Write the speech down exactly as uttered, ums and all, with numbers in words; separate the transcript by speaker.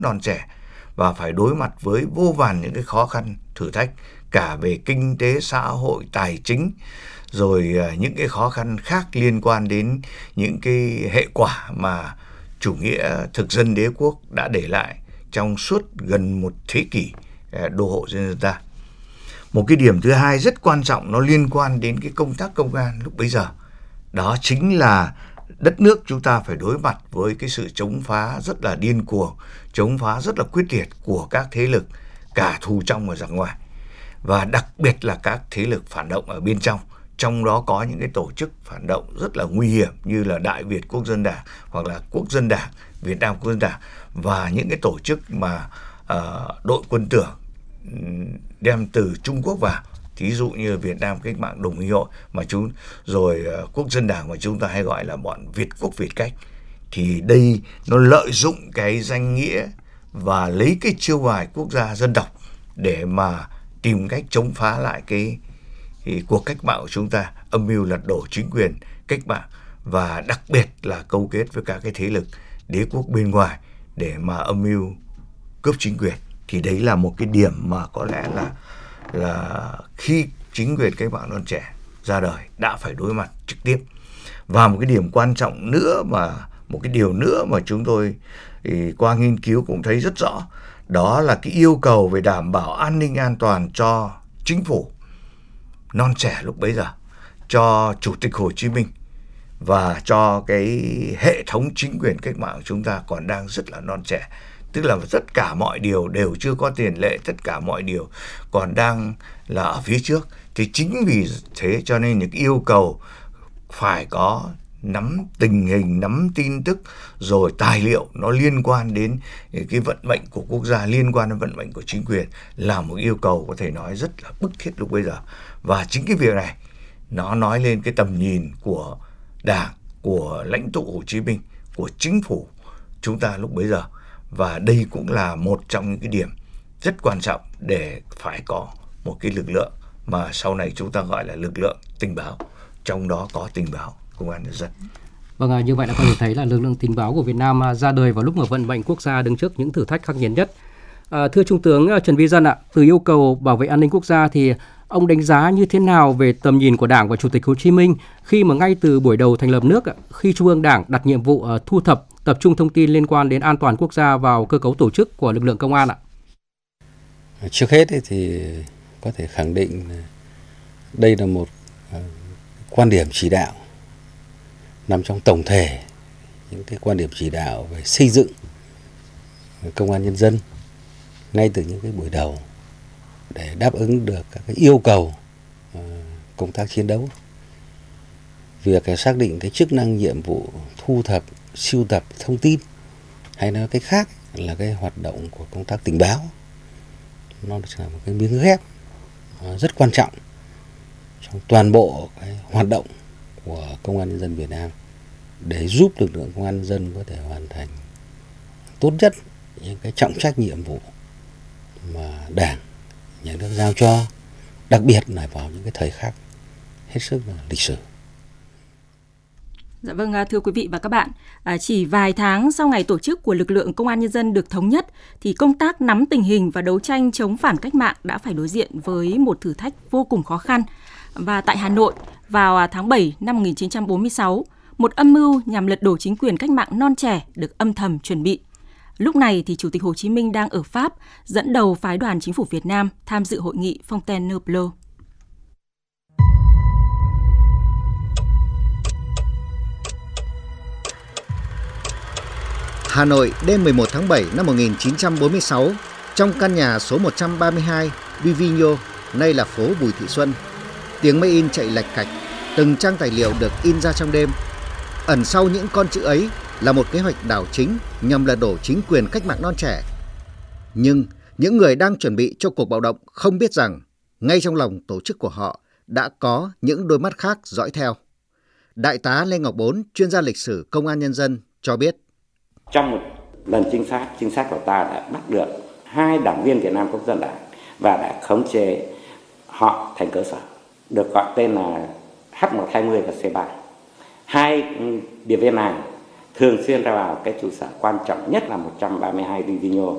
Speaker 1: non trẻ và phải đối mặt với vô vàn những cái khó khăn, thử thách cả về kinh tế, xã hội, tài chính, rồi những cái khó khăn khác liên quan đến những cái hệ quả mà chủ nghĩa thực dân đế quốc đã để lại trong suốt gần một thế kỷ đô hộ nhân dân ta. Một cái điểm thứ hai rất quan trọng nó liên quan đến cái công tác công an lúc bấy giờ. Đó chính là đất nước chúng ta phải đối mặt với cái sự chống phá rất là điên cuồng, chống phá rất là quyết liệt của các thế lực, cả thù trong và giặc ngoài. Và đặc biệt là các thế lực phản động ở bên trong. Trong đó có những cái tổ chức phản động rất là nguy hiểm như là Đại Việt Quốc dân Đảng hoặc là Quốc dân Đảng, Việt Nam Quốc dân Đảng, và những cái tổ chức mà uh, đội quân tưởng đem từ Trung Quốc vào, thí dụ như Việt Nam Cách mạng Đồng Minh Hội mà chúng rồi uh, Quốc dân Đảng mà chúng ta hay gọi là bọn Việt Quốc Việt Cách. Thì đây nó lợi dụng cái danh nghĩa và lấy cái chiêu bài quốc gia dân tộc để mà tìm cách chống phá lại cái, cái cuộc cách mạng của chúng ta, âm mưu lật đổ chính quyền cách mạng, và đặc biệt là câu kết với các cái thế lực đế quốc bên ngoài để mà âm mưu cướp chính quyền. Thì đấy là một cái điểm mà có lẽ là là khi chính quyền cách mạng non trẻ ra đời đã phải đối mặt trực tiếp. Và một cái điểm quan trọng nữa mà một cái điều nữa mà chúng tôi thì qua nghiên cứu cũng thấy rất rõ, đó là cái yêu cầu về đảm bảo an ninh an toàn cho chính phủ non trẻ lúc bấy giờ, cho Chủ tịch Hồ Chí Minh và cho cái hệ thống chính quyền cách mạng của chúng ta còn đang rất là non trẻ. Tức là tất cả mọi điều đều chưa có tiền lệ, tất cả mọi điều còn đang là ở phía trước. Thì chính vì thế cho nên những yêu cầu phải có nắm tình hình, nắm tin tức, rồi tài liệu nó liên quan đến cái vận mệnh của quốc gia, liên quan đến vận mệnh của chính quyền là một yêu cầu có thể nói rất là bức thiết lúc bây giờ. Và chính cái việc này nó nói lên cái tầm nhìn của Đảng, của lãnh tụ Hồ Chí Minh, của chính phủ chúng ta lúc bấy giờ. Và đây cũng là một trong những cái điểm rất quan trọng để phải có một cái lực lượng mà sau này chúng ta gọi là lực lượng tình báo, trong đó có tình báo Công an Nhân dân.
Speaker 2: Vâng, như vậy là có thể thấy là lực lượng tình báo của Việt Nam ra đời vào lúc mà vận mệnh quốc gia đứng trước những thử thách khắc nghiệt nhất. À, thưa Trung tướng Trần Vi Dân ạ, từ yêu cầu bảo vệ an ninh quốc gia thì ông đánh giá như thế nào về tầm nhìn của Đảng và Chủ tịch Hồ Chí Minh khi mà ngay từ buổi đầu thành lập nước, khi Trung ương Đảng đặt nhiệm vụ thu thập, tập trung thông tin liên quan đến an toàn quốc gia vào cơ cấu tổ chức của lực lượng công an ạ?
Speaker 3: Trước hết thì có thể khẳng định đây là một quan điểm chỉ đạo nằm trong tổng thể những cái quan điểm chỉ đạo về xây dựng công an nhân dân ngay từ những cái buổi đầu để đáp ứng được các cái yêu cầu công tác chiến đấu. Việc xác định cái chức năng nhiệm vụ thu thập, sưu tập thông tin, hay nói cách khác là cái hoạt động của công tác tình báo, nó là một cái miếng ghép rất quan trọng trong toàn bộ cái hoạt động của Công an Nhân dân Việt Nam để giúp lực lượng Công an Nhân dân có thể hoàn thành tốt nhất những cái trọng trách nhiệm vụ mà Đảng, Nhà nước giao cho, đặc biệt là vào những cái thời khắc hết sức là lịch sử.
Speaker 4: Dạ vâng, thưa quý vị và các bạn, chỉ vài tháng sau ngày tổ chức của lực lượng Công an Nhân dân được thống nhất thì công tác nắm tình hình và đấu tranh chống phản cách mạng đã phải đối diện với một thử thách vô cùng khó khăn. Và tại Hà Nội, vào tháng bảy năm một nghìn chín trăm bốn mươi sáu, một âm mưu nhằm lật đổ chính quyền cách mạng non trẻ được âm thầm chuẩn bị. Lúc này thì Chủ tịch Hồ Chí Minh đang ở Pháp, dẫn đầu phái đoàn chính phủ Việt Nam tham dự hội nghị Fontainebleau.
Speaker 5: Hà Nội, đêm mười một tháng bảy năm một nghìn chín trăm bốn mươi sáu, trong căn nhà số một trăm ba mươi hai Bivigno, nay là phố Bùi Thị Xuân. Tiếng máy in chạy lạch cạch, từng trang tài liệu được in ra trong đêm. Ẩn sau những con chữ ấy là một kế hoạch đảo chính nhằm lật đổ chính quyền cách mạng non trẻ. Nhưng những người đang chuẩn bị cho cuộc bạo động không biết rằng ngay trong lòng tổ chức của họ đã có những đôi mắt khác dõi theo. Đại tá Lê Ngọc Bốn, chuyên gia lịch sử Công an Nhân dân cho biết.
Speaker 6: Trong một lần trinh sát, trinh sát của ta đã bắt được hai đảng viên Việt Nam Quốc dân Đảng và đã khống chế họ thành cơ sở, được gọi tên là H một hai mươi và C ba. Hai điệp viên này thường xuyên ra vào cái trụ sở quan trọng nhất là một trăm ba mươi hai Bivigno